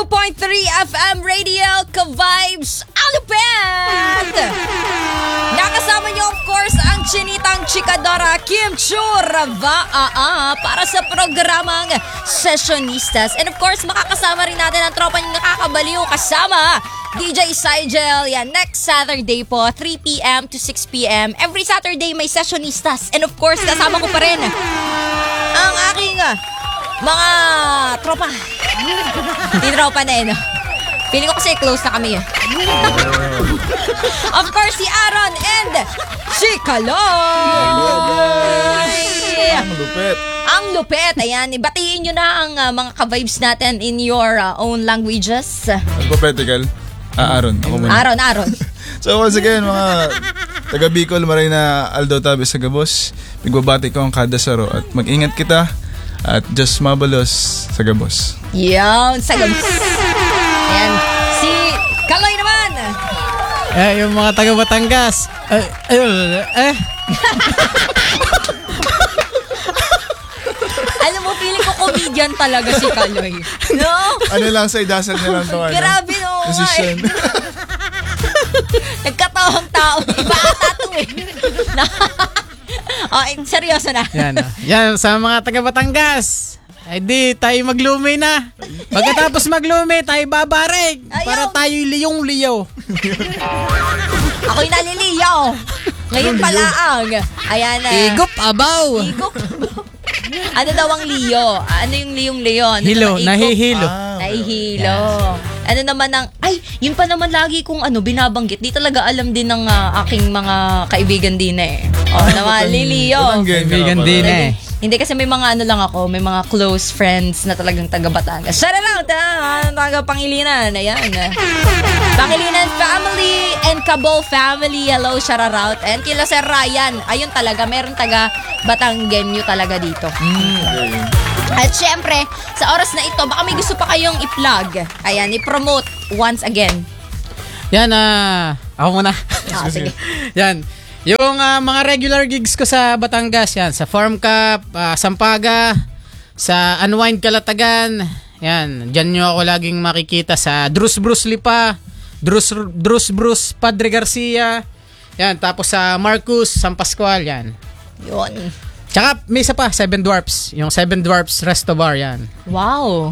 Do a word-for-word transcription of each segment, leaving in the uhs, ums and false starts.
point three F M Radio, Ka-Vibes, ang lupet! Nakasama niyo of course ang chinitang chikadora Kim Chu Ravaa para sa programang Sessionistas. And of course, makakasama rin natin ang tropa niyong nakakabaliw kasama D J Sigel. Yan, next Saturday po, three p.m. to six p.m. Every Saturday may Sessionistas. And of course, kasama ko pa rin ang aking uh, mga tropa. Hindi tropa na eh, no? Feeling ko kasi close na kami eh. Of course, si Aaron and si Kaloy! Ang lupet. Ang lupet. Ayan, ibatiin nyo na ang uh, mga ka-vibes natin in your uh, own languages. Alphabetical. Ah, Aaron. Ako muna. Aaron, Aaron. So once again, mga taga Bicol, maray na Aldo Tabe sa Gabos. Nagbabati ko ang kada saro at mag-ingat kita at just mabalos sa Gabos. Yan, sa Gabos. Ayan, si Kaloy naman. Eh, yung mga taga Batangas. Eh, eh, eh. Alam mo, feeling ko comedian talaga si Kaloy. No? Ano lang sa idasal na lang ito. Ano? Grabe no. Decision. Nagkatawang tao. Iba ata ito eh. Oh, eh, seryoso na. Yan, oh. Yan, sa mga taga Batangas. Ay di, tayo maglumay na. Pagkatapos maglumay, tayo babareg. Para tayo liyong-liyaw. Ako'y naliliyaw. Ngayon pala ang. Ayan na. Igop abaw. Igop. Ano daw ang liyo? Ano yung liyong liyo? Ano Hilo, naman, nahihilo. Ah, Nahihilo. Ano naman ang, ay, yun pa naman lagi kong ano, binabanggit. Di talaga alam din ng uh, aking mga kaibigan din eh. O, naman, liliyo. Kaibigan din eh. Hindi kasi may mga ano lang ako, may mga close friends na talagang taga Batangas. Shout out, ah, taga Pangilinan. Ayan. Pangilinan family and Cabol family. Hello, shout out. And kila Sir Ryan. Ayun talaga, meron taga Batanggenyo talaga dito. Okay. At syempre, sa oras na ito, baka may gusto pa kayong i-plug. Ayan, i-promote once again. Yan, ah, ako muna. Ah, sige. Yan. Yung uh, mga regular gigs ko sa Batangas, yan, sa Farm Cup, uh, Sampaga, sa Unwind Calatagan, yan, dyan nyo ako laging makikita sa Drus Bruce Lipa, Drus, Drus Bruce Padre Garcia, yan, tapos sa Marcus, San Pascual, yan. Yun. Tsaka may isa pa, Seven Dwarfs, yung Seven Dwarfs Resto Bar, yan. Wow.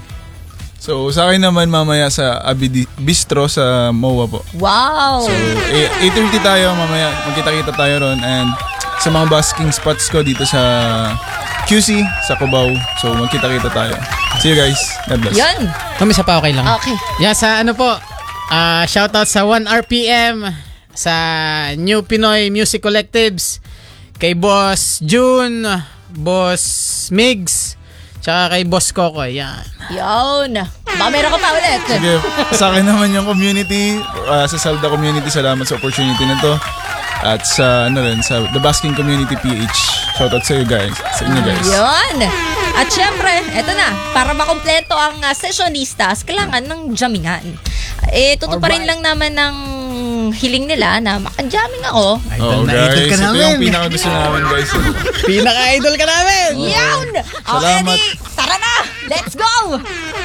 So sa akin naman mamaya sa Abidi Bistro sa M O A po. Wow. So eight thirty tayo mamaya, magkita-kita tayo ron. And sa mga busking spots ko dito sa Q C, sa Cubao. So magkita-kita tayo. See you guys. God bless. Yun. Kami sa pa okay lang. Okay. Yan, sa ano po, uh, shoutout sa one R P M, sa New Pinoy Music Collectives, kay Boss June, Boss Migs, tsaka kay Boss Coco. Yan. Yun. Baka meron ka pa ulit. Sige, sa akin naman yung community, uh, sa Salda community, salamat sa opportunity na to. At sa ano rin, sa The Basking Community P H. Shoutout sa you guys, sa inyo guys. Yun. At syempre, eto na, para makompleto ang uh, sessionistas, kailangan ng jamingan. Eh, tutuparin lang naman ng hiling nila na makajamming ako. Oh, Idol na guys, idol ka ito namin. yung pinaka gusto namin guys. Pinaka-idol ka namin. Yun! O, Salamat. Eddie, tara na! Let's go!